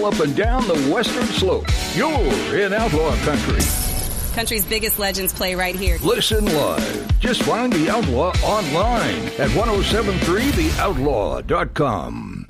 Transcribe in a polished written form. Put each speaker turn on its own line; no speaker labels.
all up and down the western slope. You're in Outlaw Country.
Country's biggest legends play right here.
Listen live. Just find The Outlaw online at 1073theoutlaw.com.